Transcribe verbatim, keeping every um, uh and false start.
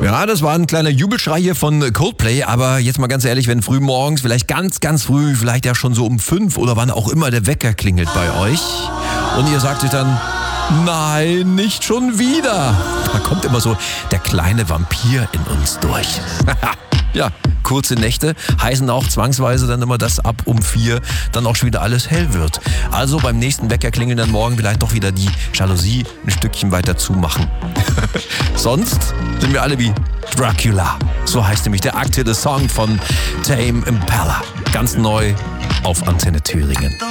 Ja, das war ein kleiner Jubelschrei hier von Coldplay, aber jetzt mal ganz ehrlich, wenn früh morgens, vielleicht ganz, ganz früh, vielleicht ja schon so um fünf oder wann auch immer der Wecker klingelt bei euch und ihr sagt euch dann, nein, nicht schon wieder. Da kommt immer so der kleine Vampir in uns durch. Ja, kurze Nächte heißen auch zwangsweise dann immer, dass ab um vier dann auch schon wieder alles hell wird. Also beim nächsten Wecker klingeln dann morgen vielleicht doch wieder die Jalousie ein Stückchen weiter zumachen. Sonst sind wir alle wie Dracula. So heißt nämlich der aktuelle Song von Tame Impala. Ganz neu auf Antenne Thüringen.